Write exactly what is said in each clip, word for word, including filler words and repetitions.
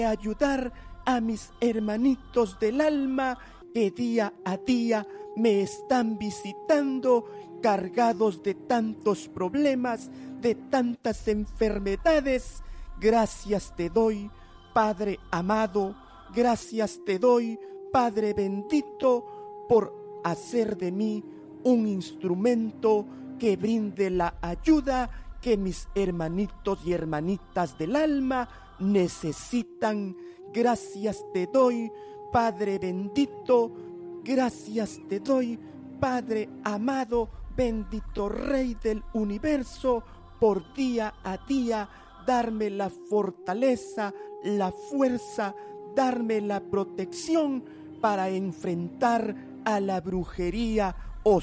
ayudar a mis hermanitos del alma que día a día me están visitando cargados de tantos problemas, de tantas enfermedades. Gracias te doy, Padre amado, gracias te doy, Padre bendito, por hacer de mí un instrumento que brinde la ayuda que mis hermanitos y hermanitas del alma necesitan. Gracias te doy, Padre bendito, gracias te doy, Padre amado, bendito Rey del universo, por día a día darme la fortaleza, la fuerza, darme la protección para enfrentar a la brujería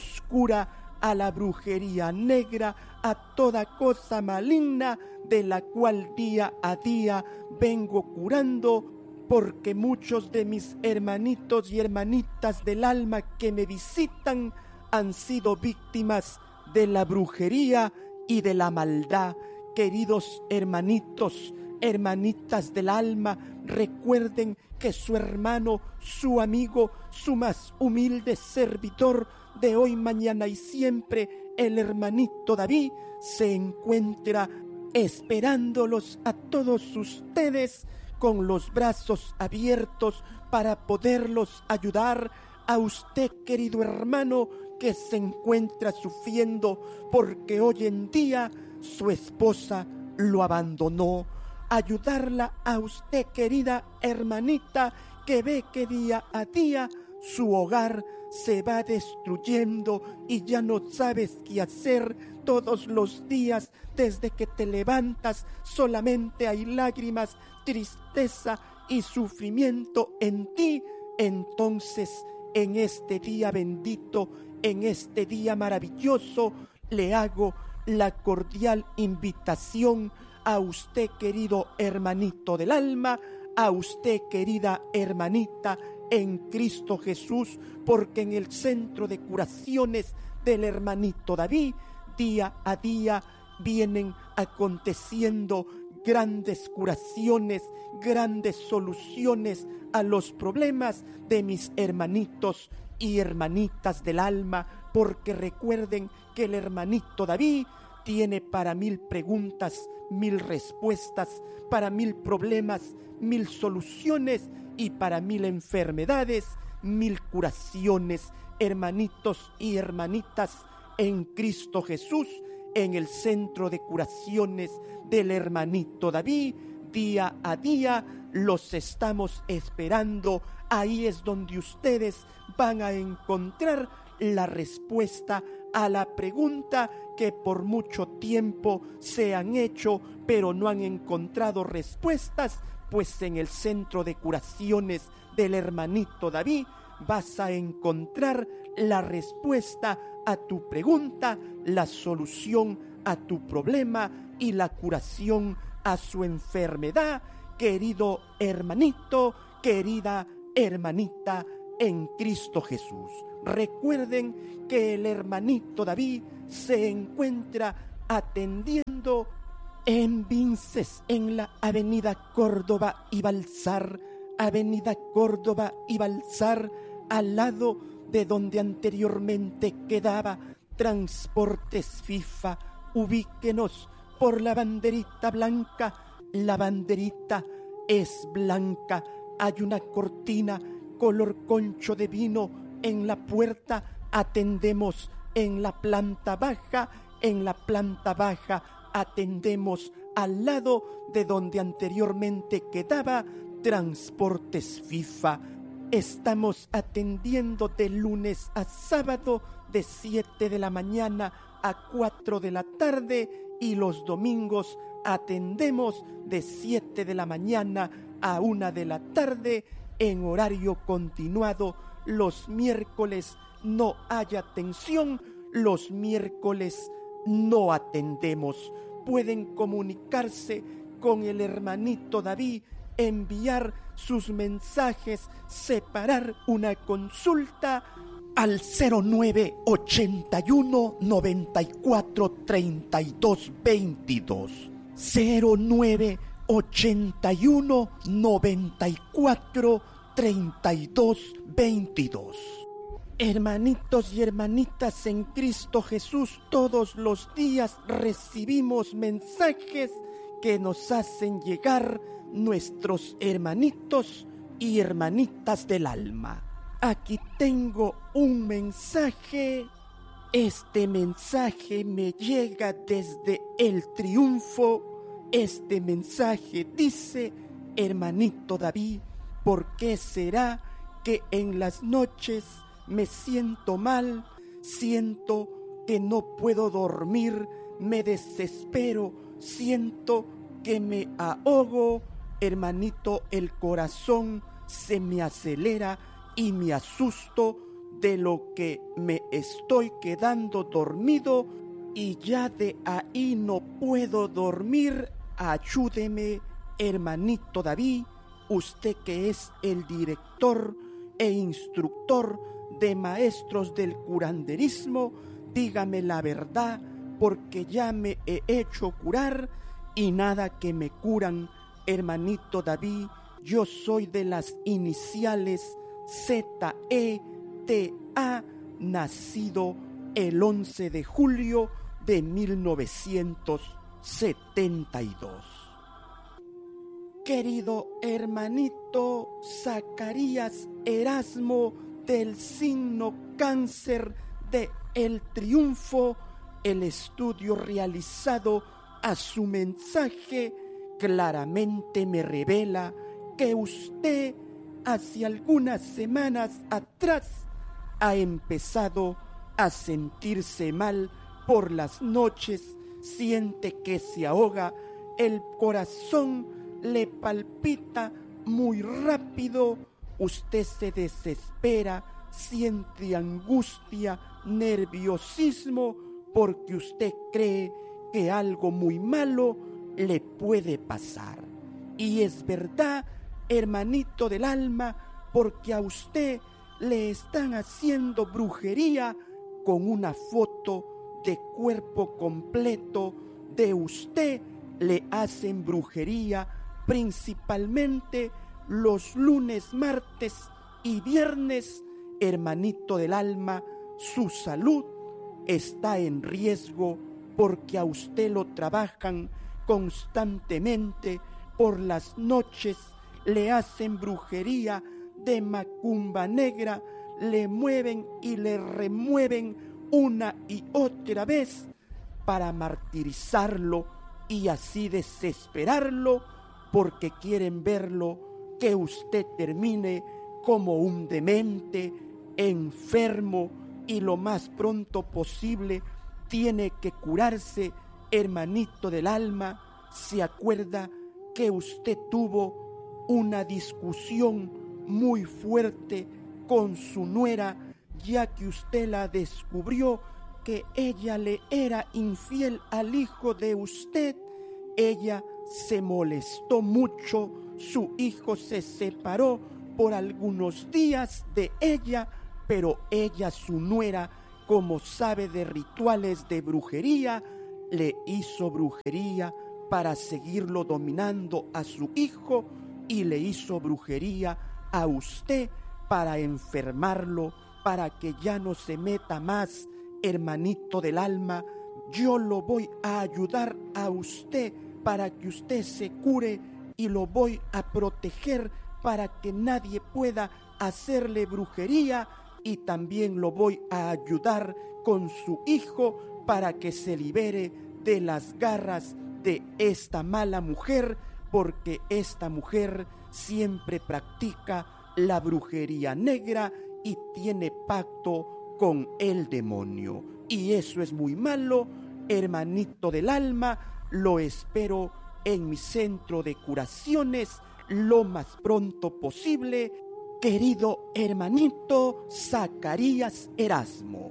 oscura, a la brujería negra, a toda cosa maligna de la cual día a día vengo curando, porque muchos de mis hermanitos y hermanitas del alma que me visitan han sido víctimas de la brujería y de la maldad. Queridos hermanitos, hermanitas del alma, recuerden que su hermano, su amigo, su más humilde servidor de hoy, mañana y siempre, el hermanito David, se encuentra esperándolos a todos ustedes con los brazos abiertos para poderlos ayudar. A usted, querido hermano, que se encuentra sufriendo porque hoy en día su esposa lo abandonó. Ayudarla a usted, querida hermanita, que ve que día a día su hogar se va destruyendo y ya no sabes qué hacer. Todos los días, desde que te levantas, solamente hay lágrimas, tristeza y sufrimiento en ti. Entonces, en este día bendito, en este día maravilloso, le hago la cordial invitación a usted, querido hermanito del alma, a usted, querida hermanita en Cristo Jesús, porque en el centro de curaciones del hermanito David, día a día vienen aconteciendo grandes curaciones, grandes soluciones a los problemas de mis hermanitos y hermanitas del alma, porque recuerden que el hermanito David tiene para mil preguntas, mil respuestas, para mil problemas, mil soluciones y para mil enfermedades, mil curaciones. Hermanitos y hermanitas en Cristo Jesús, en el centro de curaciones del hermanito David, día a día los estamos esperando. Ahí es donde ustedes van a encontrar la respuesta a la pregunta que por mucho tiempo se han hecho, pero no han encontrado respuestas, pues en el centro de curaciones del hermanito David vas a encontrar la respuesta a tu pregunta, la solución a tu problema y la curación a su enfermedad. Querido hermanito, querida hermanita en Cristo Jesús, recuerden que el hermanito David se encuentra atendiendo en Vinces, en la avenida Córdoba y Balsar, avenida Córdoba y Balsar, al lado de donde anteriormente quedaba Transportes FIFA. Ubíquenos por la banderita blanca. La banderita es blanca. Hay una cortina color concho de vino en la puerta. Atendemos en la planta baja. En la planta baja atendemos al lado de donde anteriormente quedaba Transportes FIFA. Estamos atendiendo de lunes a sábado de siete de la mañana a cuatro de la tarde y los domingos atendemos de siete de la mañana a una de la tarde en horario continuado. Los miércoles no hay atención, los miércoles no atendemos. Pueden comunicarse con el hermanito David, enviar sus mensajes, separar una consulta al cero nueve ochenta y uno noventa y cuatro treinta y dos veintidós. cero nueve ochenta y uno, noventa y cuatro, treinta y dos, veintidós. Hermanitos y hermanitas en Cristo Jesús, todos los días recibimos mensajes que nos hacen llegar nuestros hermanitos y hermanitas del alma. Aquí tengo un mensaje. Este mensaje me llega desde el triunfo. Este mensaje dice: hermanito David, ¿por qué será que en las noches me siento mal? Siento que no puedo dormir, me desespero, siento que me ahogo. Hermanito, el corazón se me acelera y me asusto de lo que me estoy quedando dormido y ya de ahí no puedo dormir. Ayúdeme, hermanito David, usted que es el director e instructor de maestros del curanderismo, dígame la verdad, porque ya me he hecho curar y nada que me curan. Hermanito David, yo soy de las iniciales Z E T A, nacido el once de julio de mil novecientos setenta y dos. Querido hermanito Zacarías Erasmo, del signo Cáncer de El Triunfo, el estudio realizado a su mensaje claramente me revela que usted hace algunas semanas atrás ha empezado a sentirse mal por las noches, siente que se ahoga, el corazón le palpita muy rápido, usted se desespera, siente angustia, nerviosismo, porque usted cree que algo muy malo le puede pasar. Y es verdad, hermanito del alma, porque a usted le están haciendo brujería con una foto de cuerpo completo de usted. Le hacen brujería principalmente los lunes, martes y viernes. Hermanito del alma, su salud está en riesgo porque a usted lo trabajan constantemente por las noches, le hacen brujería de macumba negra, le mueven y le remueven una y otra vez para martirizarlo y así desesperarlo, porque quieren verlo que usted termine como un demente, enfermo, y lo más pronto posible tiene que curarse. Hermanito del alma, ¿se acuerda que usted tuvo una discusión muy fuerte con su nuera, ya que usted la descubrió que ella le era infiel al hijo de usted? Ella se molestó mucho, su hijo se separó por algunos días de ella, pero ella, su nuera, como sabe de rituales de brujería, le hizo brujería para seguirlo dominando a su hijo y le hizo brujería a usted para enfermarlo, para que ya no se meta más. Hermanito del alma, yo lo voy a ayudar a usted para que usted se cure y lo voy a proteger para que nadie pueda hacerle brujería, y también lo voy a ayudar con su hijo para que se libere de las garras de esta mala mujer, porque esta mujer siempre practica la brujería negra y tiene pacto con el demonio, y eso es muy malo. Hermanito del alma, lo espero en mi centro de curaciones lo más pronto posible, querido hermanito Zacarías Erasmo.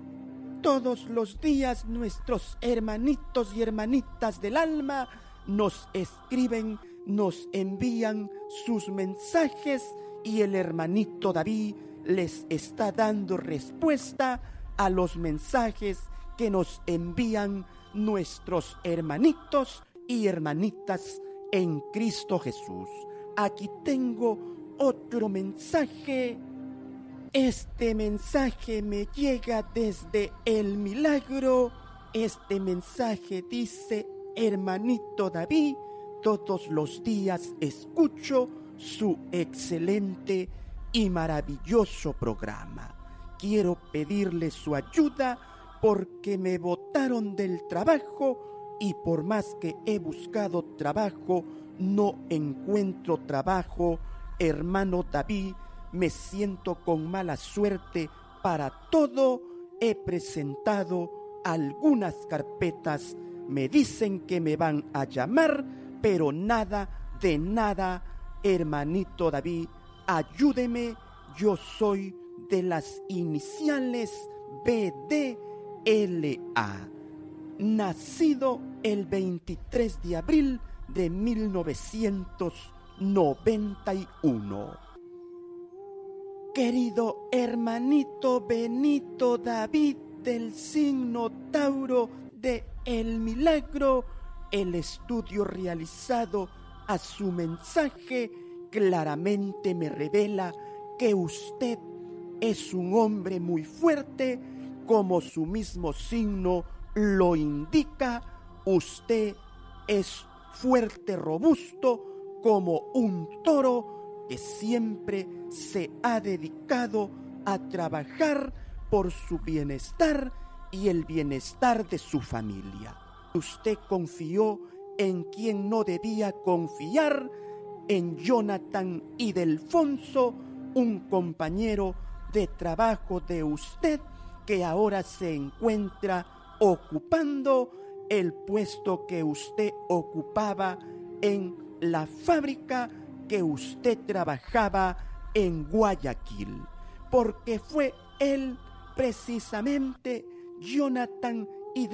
Todos los días nuestros hermanitos y hermanitas del alma nos escriben, nos envían sus mensajes, y el hermanito David les está dando respuesta a los mensajes que nos envían nuestros hermanitos y hermanitas en Cristo Jesús. Aquí tengo otro mensaje. Este mensaje me llega desde El Milagro. Este mensaje dice: hermanito David, todos los días escucho su excelente y maravilloso programa. Quiero pedirle su ayuda porque me botaron del trabajo y por más que he buscado trabajo, no encuentro trabajo. Hermano David, me siento con mala suerte para todo. He presentado algunas carpetas, me dicen que me van a llamar, pero nada de nada. Hermanito David, ayúdeme, yo soy de las iniciales B D L A, nacido el veintitrés de abril de mil novecientos noventa y uno. Querido hermanito Benito David del signo Tauro de El Milagro, el estudio realizado a su mensaje claramente me revela que usted es un hombre muy fuerte, como su mismo signo lo indica. Usted es fuerte, robusto, como un toro que siempre se ha dedicado a trabajar por su bienestar y el bienestar de su familia. Usted confió en quien no debía confiar, en Jonathan Ildefonso, un compañero de trabajo de usted que ahora se encuentra ocupando el puesto que usted ocupaba en la fábrica que usted trabajaba en Guayaquil, porque fue él precisamente, Jonathan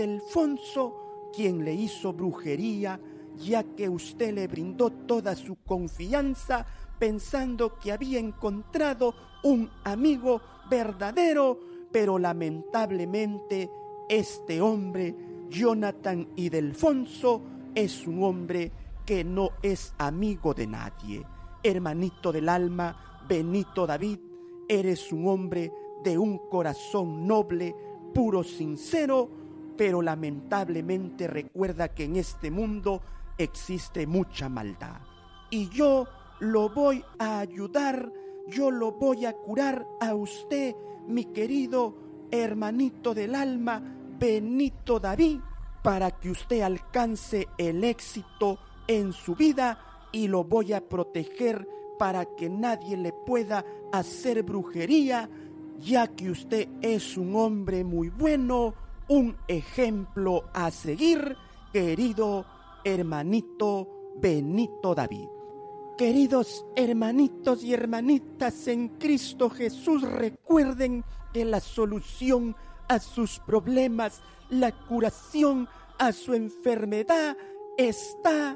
Ildefonso, quien le hizo brujería, ya que usted le brindó toda su confianza pensando que había encontrado un amigo verdadero, pero lamentablemente este hombre, Jonathan Ildefonso, es un hombre que no es amigo de nadie. Hermanito del alma, Benito David, eres un hombre de un corazón noble, puro, sincero, pero lamentablemente recuerda que en este mundo existe mucha maldad. Y yo lo voy a ayudar, yo lo voy a curar a usted, mi querido hermanito del alma, Benito David, para que usted alcance el éxito en su vida, y lo voy a proteger para que nadie le pueda hacer brujería, ya que usted es un hombre muy bueno, un ejemplo a seguir, querido hermanito Benito David. Queridos hermanitos y hermanitas en Cristo Jesús, recuerden que la solución a sus problemas, la curación a su enfermedad está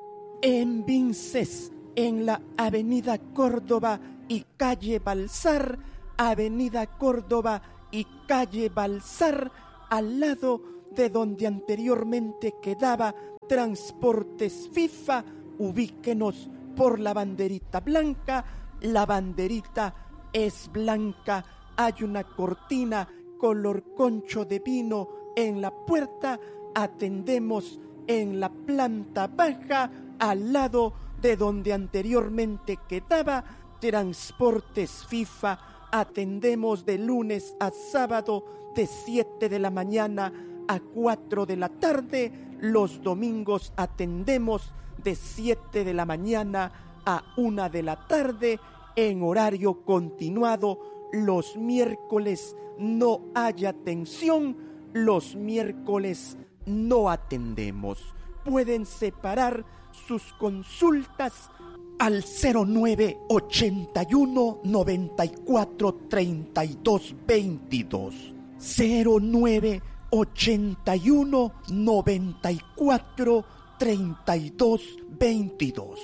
en Vinces, en la avenida Córdoba y calle Balsar, avenida Córdoba y calle Balsar, al lado de donde anteriormente quedaba Transportes FIFA. Ubíquenos por la banderita blanca. La banderita es blanca, hay una cortina color concho de vino en la puerta. Atendemos en la planta baja, al lado de donde anteriormente quedaba Transportes FIFA. Atendemos de lunes a sábado de siete de la mañana a cuatro de la tarde. Los domingos atendemos de siete de la mañana a una de la tarde en horario continuado. Los miércoles no hay atención, los miércoles no atendemos. Pueden separar sus consultas al cero nueve ochenta y uno noventa y cuatro treinta y dos veintidós. cero nueve ochenta y uno noventa y cuatro treinta y dos veintidós.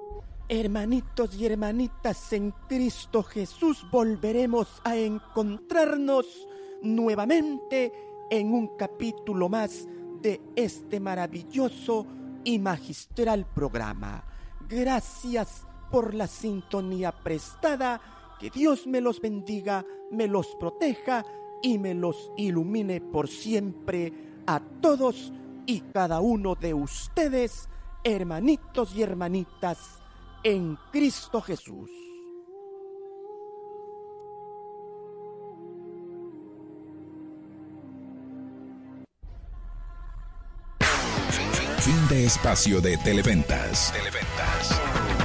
Hermanitos y hermanitas en Cristo Jesús, volveremos a encontrarnos nuevamente en un capítulo más de este maravilloso y magistral programa. Gracias por la sintonía prestada. Que Dios me los bendiga, me los proteja y me los ilumine por siempre a todos y cada uno de ustedes, hermanitos y hermanitas, en Cristo Jesús. Fin de espacio de Televentas. Televentas.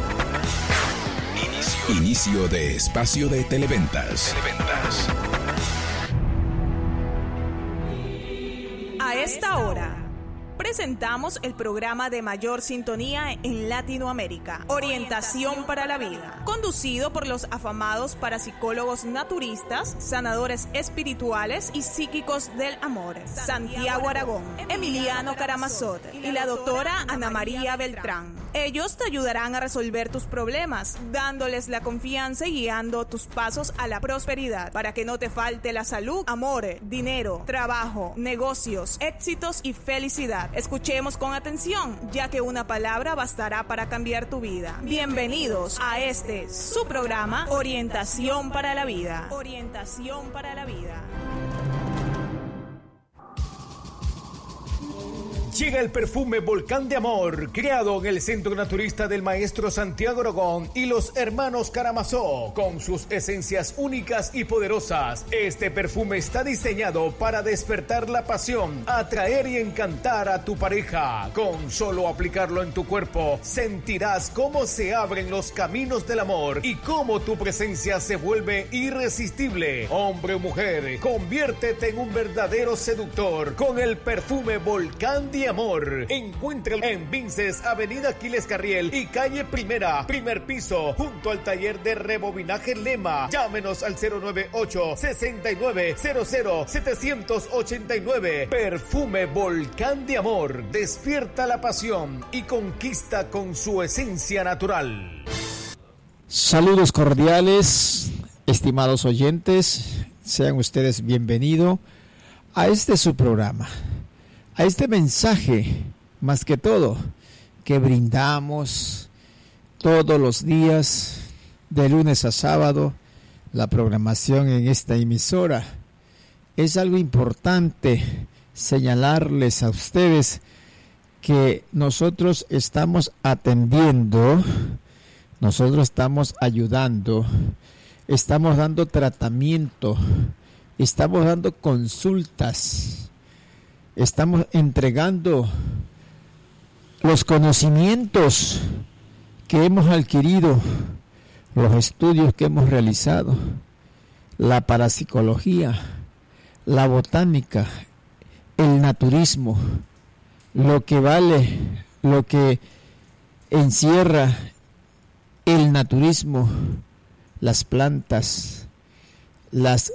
Inicio. Inicio de espacio de Televentas. Televentas. A esta hora presentamos el programa de mayor sintonía en Latinoamérica, Orientación para la Vida, conducido por los afamados parapsicólogos naturistas, sanadores espirituales y psíquicos del amor, Santiago Aragón, Emiliano Karamazov y la doctora Ana María Beltrán. Ellos te ayudarán a resolver tus problemas, dándoles la confianza y guiando tus pasos a la prosperidad, para que no te falte la salud, amor, dinero, trabajo, negocios, éxitos y felicidad. Escuchemos con atención, ya que una palabra bastará para cambiar tu vida. Bienvenidos a este, su programa, Orientación para la Vida. Orientación para la Vida. Llega el perfume Volcán de Amor, creado en el Centro Naturista del Maestro Santiago Aragón y los hermanos Karamazov, con sus esencias únicas y poderosas. Este perfume está diseñado para despertar la pasión, atraer y encantar a tu pareja. Con solo aplicarlo en tu cuerpo, sentirás cómo se abren los caminos del amor y cómo tu presencia se vuelve irresistible. Hombre o mujer, conviértete en un verdadero seductor con el perfume Volcán de Amor. Encuéntralo en Vinces, Avenida Aquiles Carriel y Calle Primera, primer piso, junto al taller de rebobinaje Lema. Llámenos al cero nueve ocho, sesenta y nueve cero cero setecientos ochenta y nueve. Perfume Volcán de Amor. Despierta la pasión y conquista con su esencia natural. Saludos cordiales, estimados oyentes. Sean ustedes bienvenidos a este su programa, a este mensaje, más que todo, que brindamos todos los días, de lunes a sábado, la programación en esta emisora. Es algo importante señalarles a ustedes que nosotros estamos atendiendo, nosotros estamos ayudando, estamos dando tratamiento, estamos dando consultas, estamos entregando los conocimientos que hemos adquirido, los estudios que hemos realizado, la parapsicología, la botánica, el naturismo, lo que vale, lo que encierra el naturismo, las plantas, las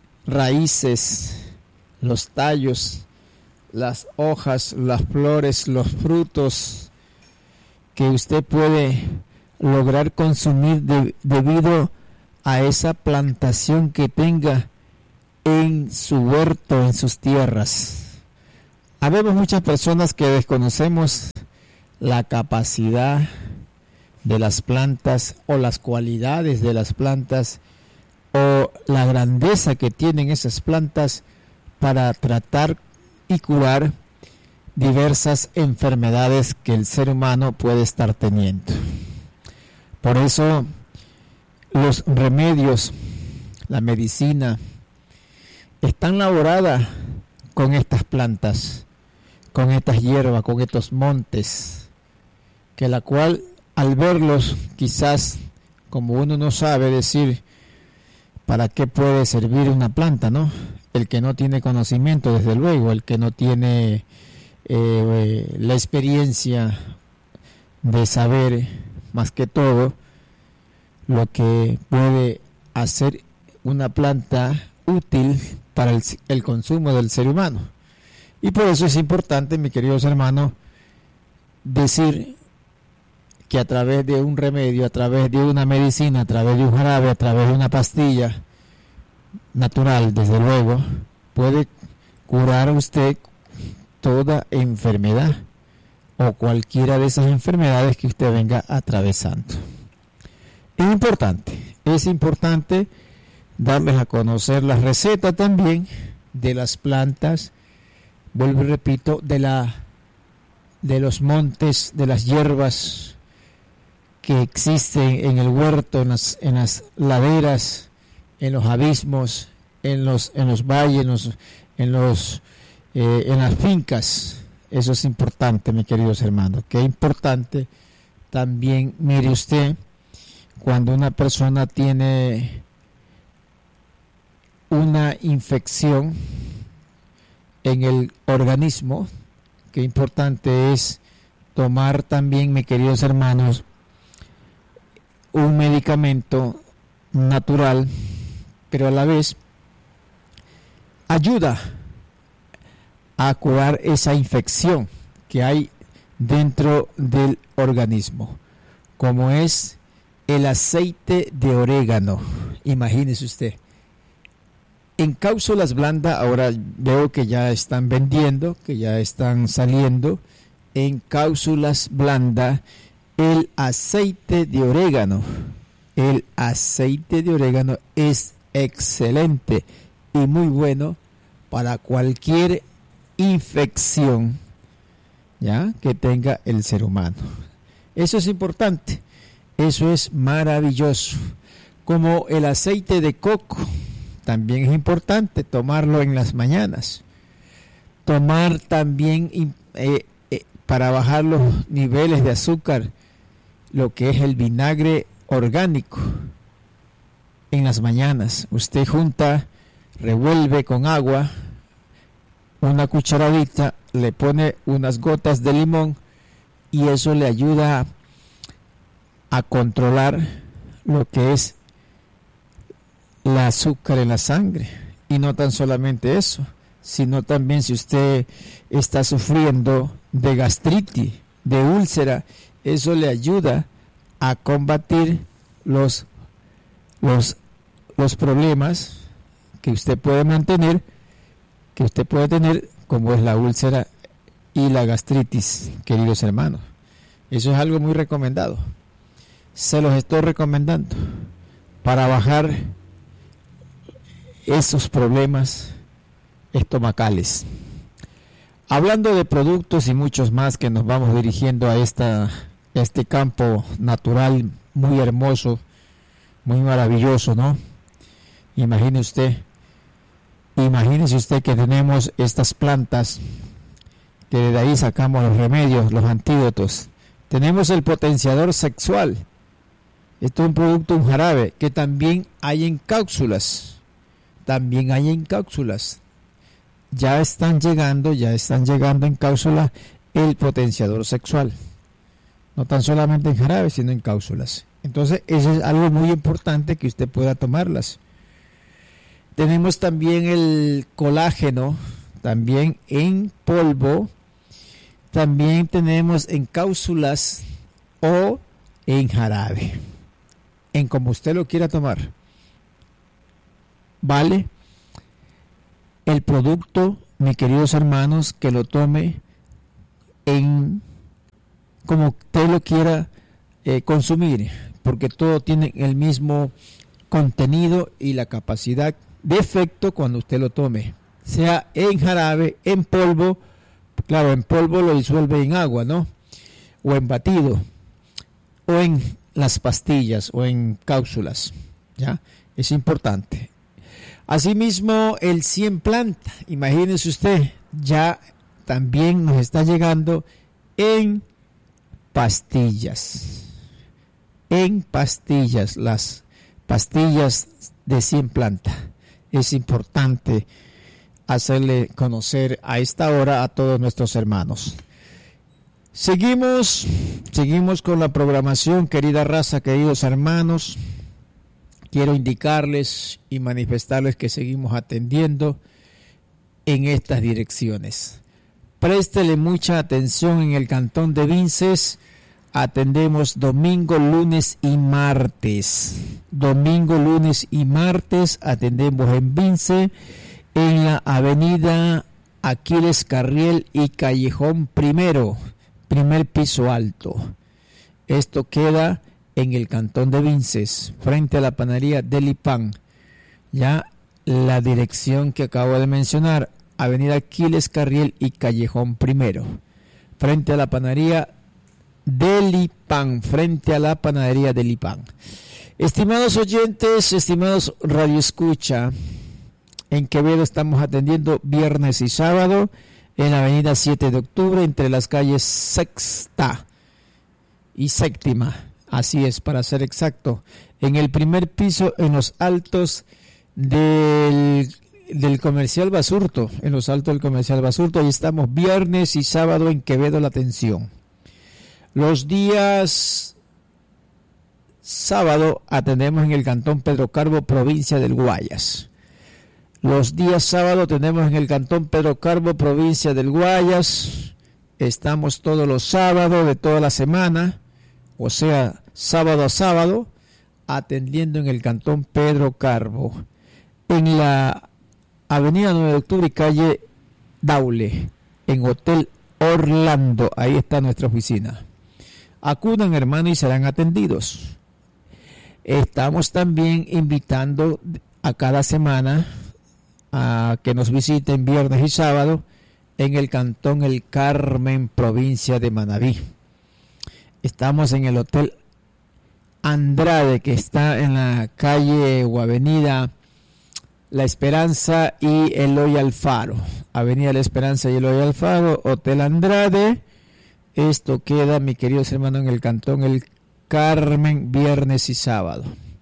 raíces, los tallos, las hojas, las flores, los frutos que usted puede lograr consumir de, debido a esa plantación que tenga en su huerto, en sus tierras. Habemos muchas personas que desconocemos la capacidad de las plantas o las cualidades de las plantas o la grandeza que tienen esas plantas para tratar y curar diversas enfermedades que el ser humano puede estar teniendo. Por eso los remedios, la medicina, están elaboradas con estas plantas, con estas hierbas, con estos montes, que la cual al verlos quizás, como uno no sabe decir para qué puede servir una planta, ¿no? El que no tiene conocimiento, desde luego, el que no tiene eh, la experiencia de saber más que todo lo que puede hacer una planta útil para el, el consumo del ser humano. Y por eso es importante, mis queridos hermanos, decir que a través de un remedio, a través de una medicina, a través de un jarabe, a través de una pastilla natural, desde luego, puede curar usted toda enfermedad, o cualquiera de esas enfermedades que usted venga atravesando. Es importante, es importante darles a conocer la receta también de las plantas, vuelvo y repito, de la de los montes, de las hierbas que existen en el huerto, en las, en las laderas, en los abismos, en los en los valles, en los en los eh, en las fincas. Eso es importante, mis queridos hermanos. Qué importante también, mire usted, cuando una persona tiene una infección en el organismo, qué importante es tomar también, mis queridos hermanos, un medicamento natural, pero a la vez ayuda a curar esa infección que hay dentro del organismo, como es el aceite de orégano. Imagínese usted, en cápsulas blandas, ahora veo que ya están vendiendo, que ya están saliendo en cápsulas blandas el aceite de orégano. El aceite de orégano es excelente y muy bueno para cualquier infección, ya, que tenga el ser humano. Eso es importante, eso es maravilloso. Como el aceite de coco, también es importante tomarlo en las mañanas. Tomar también eh, eh, para bajar los niveles de azúcar, lo que es el vinagre orgánico en las mañanas. Usted junta, revuelve con agua, una cucharadita, le pone unas gotas de limón y eso le ayuda a controlar lo que es el azúcar en la sangre. Y no tan solamente eso, sino también si usted está sufriendo de gastritis, de úlcera, eso le ayuda a combatir los, los, los problemas que usted puede mantener, que usted puede tener, como es la úlcera y la gastritis, queridos hermanos. Eso es algo muy recomendado. Se los estoy recomendando para bajar esos problemas estomacales. Hablando de productos y muchos más que nos vamos dirigiendo a esta, a este campo natural muy hermoso, muy maravilloso, ¿no? Imagine usted, imagínese usted que tenemos estas plantas, que de ahí sacamos los remedios, los antídotos. Tenemos el potenciador sexual. Esto es un producto, un jarabe, que también hay en cápsulas. También hay en cápsulas. Ya están llegando, ya están llegando en cápsulas el potenciador sexual. No tan solamente en jarabe, sino en cápsulas. Entonces, eso es algo muy importante que usted pueda tomarlas. Tenemos también el colágeno, también en polvo. También tenemos en cápsulas o en jarabe, en como usted lo quiera tomar. Vale el producto, mis queridos hermanos, que lo tome en como usted lo quiera eh, consumir, porque todo tiene el mismo contenido y la capacidad de efecto cuando usted lo tome, sea en jarabe, en polvo. Claro, en polvo lo disuelve en agua, ¿no? O en batido, o en las pastillas, o en cápsulas, ¿ya? Es importante. Asimismo, el cien planta, imagínese usted, ya también nos está llegando en pastillas. En pastillas, las pastillas de cien planta. Es importante hacerle conocer a esta hora a todos nuestros hermanos. Seguimos, seguimos con la programación, querida raza, queridos hermanos. Quiero indicarles y manifestarles que seguimos atendiendo en estas direcciones. Préstele mucha atención en el cantón de Vinces. Atendemos domingo, lunes y martes. Domingo, lunes y martes atendemos en Vince, en la avenida Aquiles Carriel y Callejón Primero. primer piso alto. Esto queda en el cantón de Vinces, frente a la panadería Delipan. Ya la dirección que acabo de mencionar, avenida Aquiles Carriel y Callejón Primero, frente a la panadería Delipan, frente a la panadería Delipan. Estimados oyentes, estimados radioescucha, en Quevedo estamos atendiendo viernes y sábado en la avenida siete de octubre, entre las calles Sexta y Séptima. Así es, para ser exacto, en el primer piso, en los altos del, del Comercial Basurto, en los altos del Comercial Basurto. Ahí estamos viernes y sábado en Quevedo La Atención. Los días sábado atendemos en el cantón Pedro Carbo, provincia del Guayas. Los días sábado tenemos en el cantón Pedro Carbo, provincia del Guayas. Estamos todos los sábados de toda la semana, o sea, sábado a sábado, atendiendo en el cantón Pedro Carbo, en la avenida nueve de octubre y calle Daule, en Hotel Orlando. Ahí está nuestra oficina. Acudan, hermanos, y serán atendidos. Estamos también invitando a cada semana a que nos visiten viernes y sábado en el cantón El Carmen, provincia de Manabí. Estamos en el Hotel Andrade, que está en la calle o avenida La Esperanza y Eloy Alfaro. Avenida La Esperanza y Eloy Alfaro, Hotel Andrade. Esto queda, mis queridos hermanos, en el cantón El Carmen, viernes y sábado.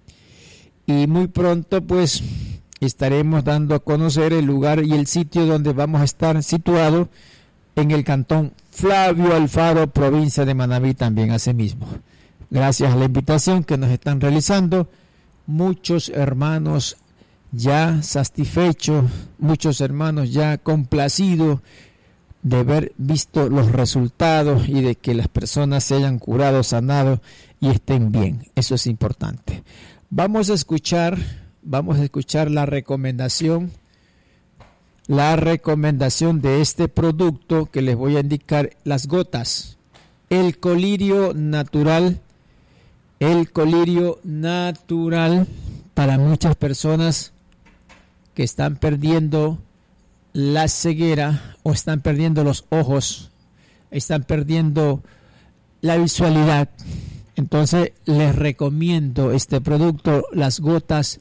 Y muy pronto, pues, estaremos dando a conocer el lugar y el sitio donde vamos a estar situados en el cantón Flavio Alfaro, provincia de Manabí, también asimismo. Gracias a la invitación que nos están realizando, muchos hermanos ya satisfechos, muchos hermanos ya complacidos de haber visto los resultados y de que las personas se hayan curado, sanado y estén bien. Eso es importante. Vamos a escuchar, vamos a escuchar la recomendación, la recomendación de este producto que les voy a indicar, las gotas, el colirio natural, el colirio natural para muchas personas que están perdiendo la ceguera o están perdiendo los ojos, están perdiendo la visualidad. Entonces les recomiendo este producto, las gotas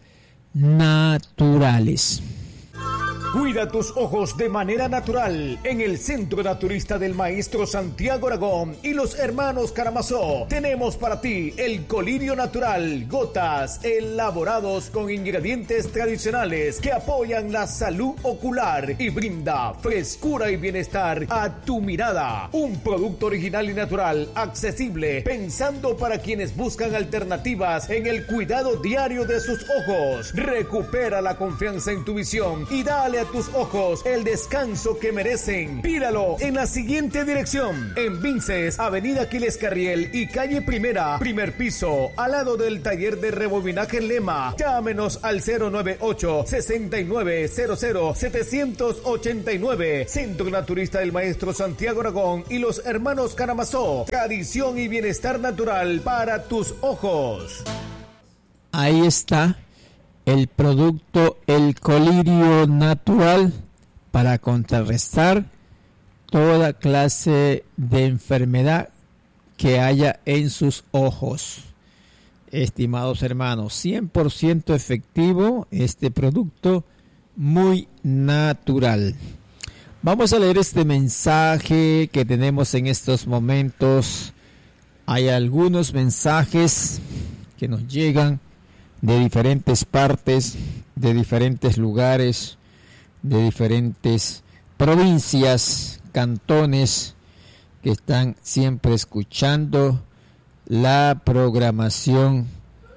naturales. Cuida tus ojos de manera natural en el Centro Naturista del Maestro Santiago Aragón y los hermanos Karamazov. Tenemos para ti el colirio natural, gotas elaborados con ingredientes tradicionales que apoyan la salud ocular y brinda frescura y bienestar a tu mirada. Un producto original y natural, accesible, pensando para quienes buscan alternativas en el cuidado diario de sus ojos. Recupera la confianza en tu visión y dale a tus ojos el descanso que merecen. Pídalo en la siguiente dirección: en Vinces, avenida Aquiles Carriel y calle Primera, primer piso, al lado del taller de rebobinaje Lema. Llámenos al cero nueve ocho, seis nueve cero cero, siete ocho nueve. Centro Naturista del Maestro Santiago Aragón y los hermanos Karamazov. Tradición y bienestar natural para tus ojos. Ahí está el producto, el colirio natural, para contrarrestar toda clase de enfermedad que haya en sus ojos. Estimados hermanos, cien por ciento efectivo este producto, muy natural. Vamos a leer este mensaje que tenemos en estos momentos. Hay algunos mensajes que nos llegan de diferentes partes, de diferentes lugares, de diferentes provincias, cantones, que están siempre escuchando la programación,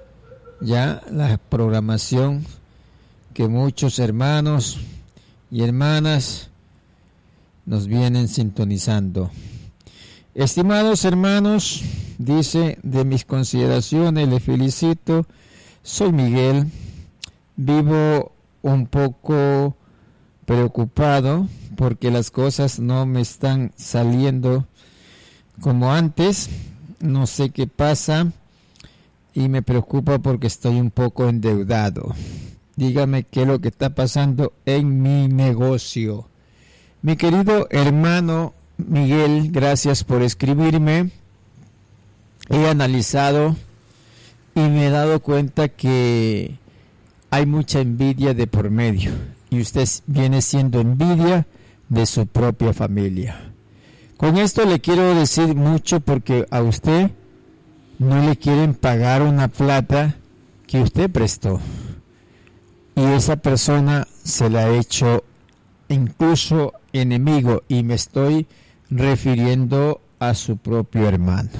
ya la programación que muchos hermanos y hermanas nos vienen sintonizando. Estimados hermanos, dice, de mis consideraciones les felicito. Soy Miguel, vivo un poco preocupado porque las cosas no me están saliendo como antes. No sé qué pasa y me preocupa porque estoy un poco endeudado. Dígame qué es lo que está pasando en mi negocio. Mi querido hermano Miguel, gracias por escribirme. He analizado y me he dado cuenta que hay mucha envidia de por medio. Y usted viene siendo envidia de su propia familia. Con esto le quiero decir mucho porque a usted no le quieren pagar una plata que usted prestó. Y esa persona se la ha hecho incluso enemigo, y me estoy refiriendo a su propio hermano.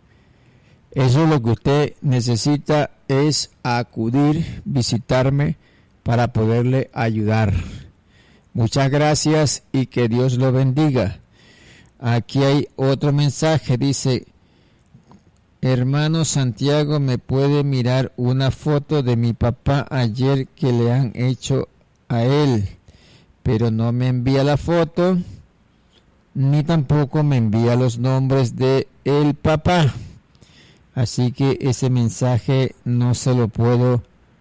Eso es lo que usted necesita, es acudir, visitarme para poderle ayudar. Muchas gracias y que Dios lo bendiga. Aquí hay otro mensaje, dice: hermano Santiago, ¿me puede mirar una foto de mi papá ayer que le han hecho a él? Pero no me envía la foto, ni tampoco me envía los nombres de el papá. Así que ese mensaje no se lo puedo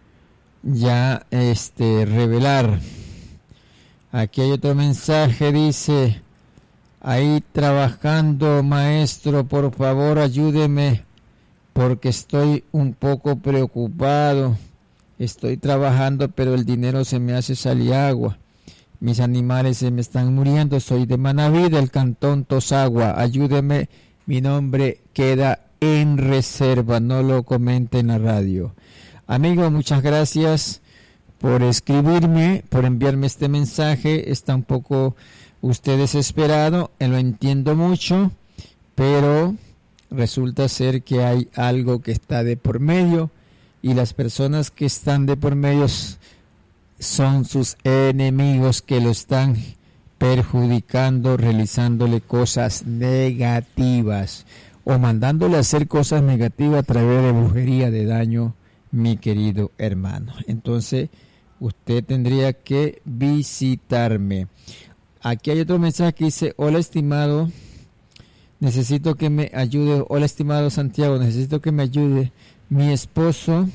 ya este revelar. Aquí hay otro mensaje, dice: ahí trabajando, maestro, por favor ayúdeme porque estoy un poco preocupado. Estoy trabajando pero el dinero se me hace salir agua. Mis animales se me están muriendo. Soy de Manaví, del cantón Tosagua. Ayúdeme, mi nombre queda en reserva, no lo comente en la radio. Amigo, muchas gracias por escribirme, por enviarme este mensaje. Está un poco usted desesperado, lo entiendo mucho, pero resulta ser que hay algo que está de por medio, y las personas que están de por medio son sus enemigos que lo están perjudicando, realizándole cosas negativas o mandándole a hacer cosas negativas a través de brujería, de daño, mi querido hermano. Entonces usted tendría que visitarme. Aquí hay otro mensaje que dice: hola estimado, necesito que me ayude. Hola estimado Santiago, necesito que me ayude. Mi esposo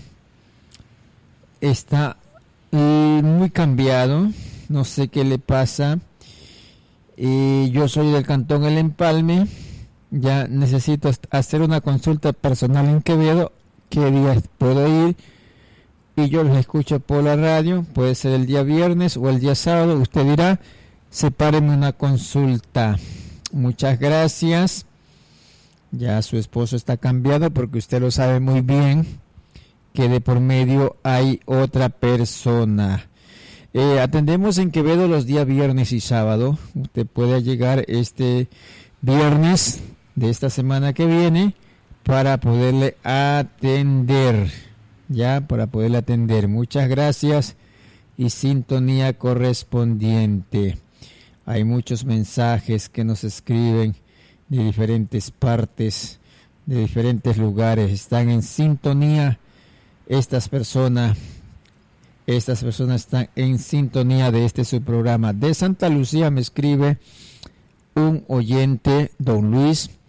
está eh, muy cambiado, no sé qué le pasa. Y yo soy del cantón El Empalme. Ya necesito hacer una consulta personal en Quevedo. ¿Qué días puedo ir? Y yo los escucho por la radio. Puede ser el día viernes o el día sábado. Usted dirá, sepáreme una consulta. Muchas gracias. Ya su esposo está cambiado porque usted lo sabe muy bien que de por medio hay otra persona. Eh, atendemos en Quevedo los días viernes y sábado. Usted puede llegar este viernes de esta semana que viene para poderle atender, ya, para poderle atender. Muchas gracias y sintonía correspondiente. Hay muchos mensajes que nos escriben de diferentes partes, de diferentes lugares. Están en sintonía estas personas. Estas personas están en sintonía de este su programa. De Santa Lucía me escribe un oyente, don Luis.